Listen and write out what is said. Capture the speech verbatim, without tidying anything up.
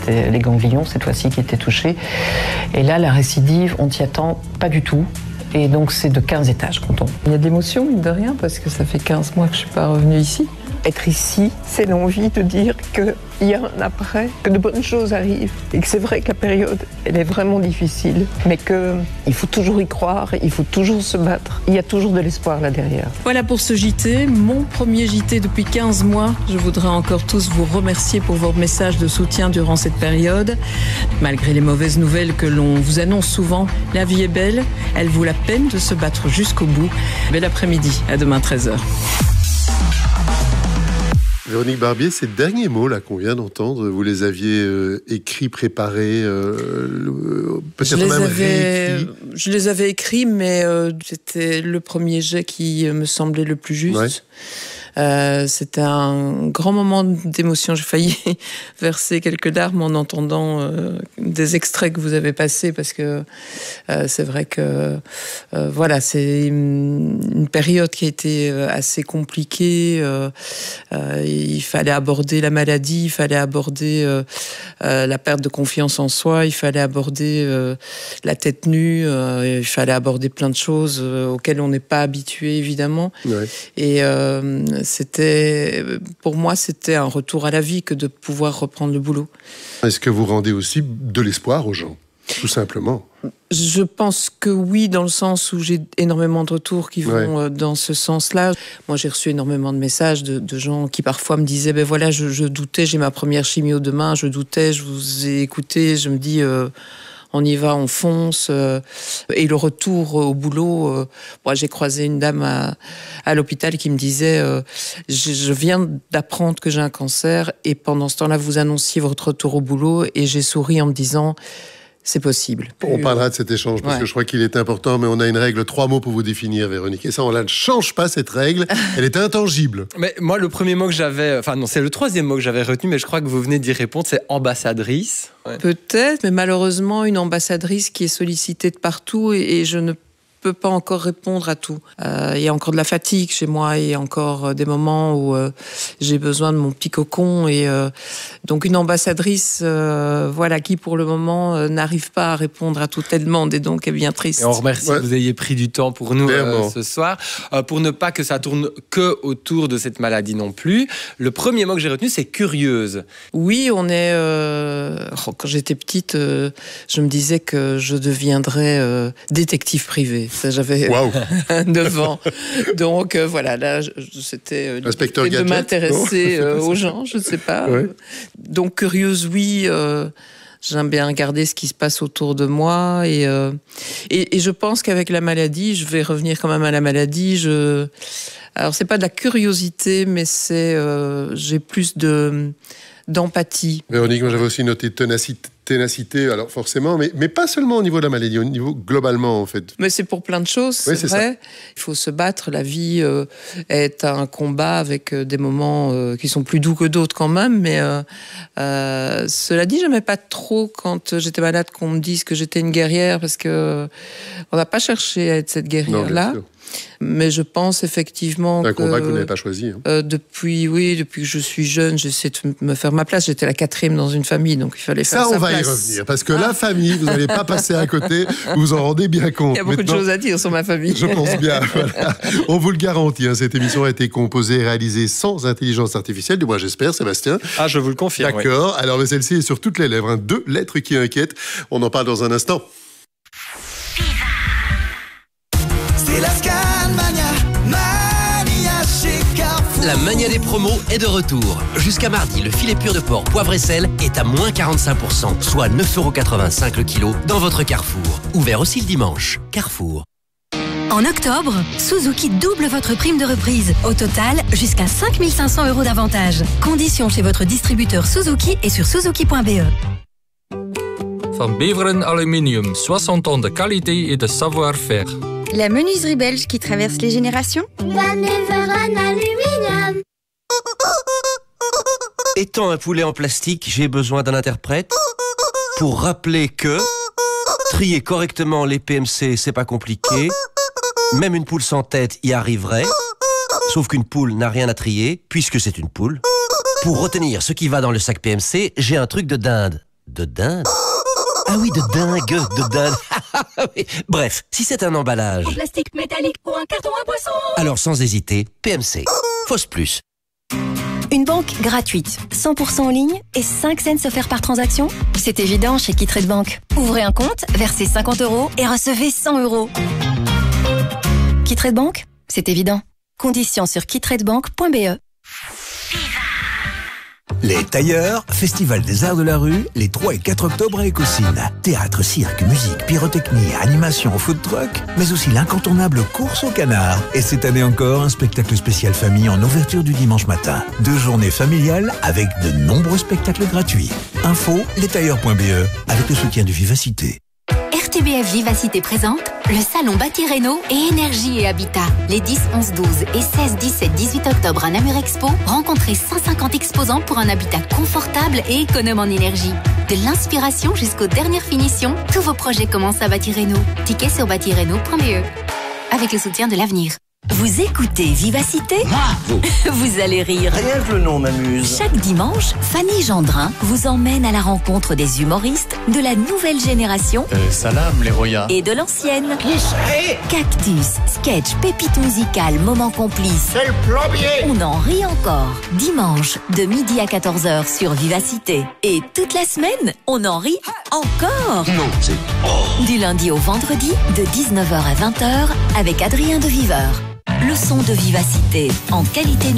c'était les ganglions cette fois-ci qui étaient touchés. Et là, la récidive, on t'y attend pas du tout. Et donc, c'est de quinze étages qu'on tombe. Il y a de l'émotion, mine de rien, parce que ça fait quinze mois que je suis pas revenue ici. Être ici, c'est l'envie de dire qu'il y a un après, que de bonnes choses arrivent. Et que c'est vrai que la période, elle est vraiment difficile. Mais qu'il faut toujours y croire, il faut toujours se battre. Il y a toujours de l'espoir là derrière. Voilà pour ce J T, mon premier J T depuis quinze mois. Je voudrais encore tous vous remercier pour vos messages de soutien durant cette période. Malgré les mauvaises nouvelles que l'on vous annonce souvent, la vie est belle. Elle vaut la peine de se battre jusqu'au bout. Bel après-midi, à demain treize heures. Véronique Barbier, ces derniers mots là qu'on vient d'entendre, vous les aviez euh, écrits, préparés, euh, peut-être je même avais, réécrits. Je les avais écrits, mais euh, c'était le premier jet qui me semblait le plus juste. Ouais. Euh, c'était un grand moment d'émotion. J'ai failli verser quelques larmes en entendant euh, des extraits que vous avez passés, parce que euh, c'est vrai que euh, voilà, c'est une, une période qui a été assez compliquée. Euh, euh, il fallait aborder la maladie, il fallait aborder euh, euh, la perte de confiance en soi, il fallait aborder euh, la tête nue, euh, il fallait aborder plein de choses euh, auxquelles on n'est pas habitué, évidemment. Ouais. Et euh, c'était, pour moi, c'était un retour à la vie que de pouvoir reprendre le boulot. Est-ce que vous rendez aussi de l'espoir aux gens, tout simplement ? Je pense que oui, dans le sens où j'ai énormément de retours qui vont ouais. dans ce sens-là. Moi, j'ai reçu énormément de messages de, de gens qui parfois me disaient ben voilà, je, je doutais, j'ai ma première chimio demain, je doutais, je vous ai écouté, je me dis... Euh, on y va, on fonce. Euh, et le retour au boulot, euh, moi, j'ai croisé une dame à, à l'hôpital qui me disait euh, je, je viens d'apprendre que j'ai un cancer et pendant ce temps-là, vous annonciez votre retour au boulot et j'ai souri en me disant c'est possible. On parlera de cet échange parce ouais. que je crois qu'il est important, mais on a une règle, trois mots pour vous définir, Véronique. Et ça, on ne change pas cette règle, elle est intangible. Mais moi, le premier mot que j'avais, enfin non, c'est le troisième mot que j'avais retenu, mais je crois que vous venez d'y répondre, c'est ambassadrice. Ouais. Peut-être, mais malheureusement, une ambassadrice qui est sollicitée de partout et, et je ne peux pas encore répondre à tout. Euh, il y a encore de la fatigue chez moi, il y a encore euh, des moments où euh, j'ai besoin de mon petit cocon et euh, donc une ambassadrice, euh, voilà, qui pour le moment euh, n'arrive pas à répondre à toutes les demandes et donc est bien triste. Et on remercie ouais. que vous ayez pris du temps pour nous euh, ce soir, euh, pour ne pas que ça tourne que autour de cette maladie non plus. Le premier mot que j'ai retenu, c'est curieuse. Oui, on est. Euh, quand j'étais petite, euh, je me disais que je deviendrais euh, détective privé. Ça, j'avais wow. neuf ans. Donc euh, voilà, là, c'était euh, de m'intéresser euh, aux gens, je ne sais pas. Ouais. Donc curieuse, oui. Euh, J'aime bien regarder ce qui se passe autour de moi. Et, euh, et, et je pense qu'avec la maladie, je vais revenir quand même à la maladie. Je... Alors, c'est pas de la curiosité, mais c'est... Euh, j'ai plus de... d'empathie. Véronique, moi j'avais aussi noté ténacité, ténacité alors forcément, mais, mais pas seulement au niveau de la maladie, au niveau globalement en fait. Mais c'est pour plein de choses, oui, c'est, c'est vrai. Ça. Il faut se battre, la vie euh, est un combat avec des moments euh, qui sont plus doux que d'autres quand même, mais euh, euh, cela dit, j'aimais pas trop quand j'étais malade qu'on me dise que j'étais une guerrière, parce que on n'a pas cherché à être cette guerrière-là. Non, mais je pense effectivement c'est un que... combat que vous n'avez pas choisi. Hein. Euh, depuis, oui, depuis que je suis jeune, j'essaie de me faire ma place. J'étais la quatrième dans une famille, donc il fallait faire ça, sa on va place. y revenir, parce que ah. la famille, vous n'allez pas passer à côté, vous vous en rendez bien compte. Il y a beaucoup Maintenant, de choses à dire sur ma famille. Je pense bien, voilà. On vous le garantit, hein, cette émission a été composée et réalisée sans intelligence artificielle, du moins j'espère, Sébastien. Ah, je vous le confirme. D'accord, oui. Alors mais celle-ci est sur toutes les lèvres, hein. Deux lettres qui inquiètent, on en parle dans un instant. C'est la Scanmania, Mania chez Carrefour. La mania des promos est de retour. Jusqu'à mardi, le filet pur de porc poivre et sel est à moins quarante-cinq pour cent, soit neuf euros quatre-vingt-cinq le kilo dans votre Carrefour. Ouvert aussi le dimanche. Carrefour. En octobre, Suzuki double votre prime de reprise. Au total, jusqu'à cinq mille cinq cents euros d'avantage. Conditions chez votre distributeur Suzuki et sur suzuki point b e. Van Beveren Aluminium, soixante ans de qualité et de savoir-faire. La menuiserie belge qui traverse les générations. Van Beveren Aluminium. Étant un poulet en plastique, j'ai besoin d'un interprète pour rappeler que trier correctement les P M C, c'est pas compliqué. Même une poule sans tête y arriverait. Sauf qu'une poule n'a rien à trier, puisque c'est une poule. Pour retenir ce qui va dans le sac P M C, j'ai un truc de dinde. De dinde? Ah oui, de dingue, de dinde. Bref, si c'est un emballage... En plastique métallique ou un carton à boisson. Alors sans hésiter, P M C. Fausse plus. Une banque gratuite, cent pour cent en ligne et cinq cents offerts par transaction? C'est évident chez Kittrade Bank. Ouvrez un compte, versez cinquante euros et recevez cent euros. Kittrade Bank, c'est évident. Conditions sur kittradebank point b e. Les Tailleurs, Festival des Arts de la Rue, les trois et quatre octobre à Écosine. Théâtre, cirque, musique, pyrotechnie, animation, food truck, mais aussi l'incontournable course au canard. Et cette année encore, un spectacle spécial famille en ouverture du dimanche matin. Deux journées familiales avec de nombreux spectacles gratuits. Info, lestailleurs point b e, avec le soutien de Vivacité. R T B F Vivacité présente le salon Bâti Réno et Énergie et Habitat. Les dix, onze, douze et seize, dix-sept, dix-huit octobre à Namur Expo, rencontrez cent cinquante exposants pour un habitat confortable et économe en énergie. De l'inspiration jusqu'aux dernières finitions, tous vos projets commencent à Bâti Réno. Ticket sur bâti réno point b e. Avec le soutien de l'avenir. Vous écoutez Vivacité? Moi, vous. Vous allez rire. Rien que le nom m'amuse. Chaque dimanche, Fanny Gendrin vous emmène à la rencontre des humoristes de la nouvelle génération euh, Salam, les Roya. et de l'ancienne. Qui c'est? Cactus, sketch, pépite musicale, moment complice. C'est le plombier. On en rit encore. Dimanche, de midi à quatorze heures sur Vivacité. Et toute la semaine, on en rit encore. Non, c'est... Oh. Du lundi au vendredi, de dix-neuf heures à vingt heures, avec Adrien de Viveur. Le son de Vivacité, en qualité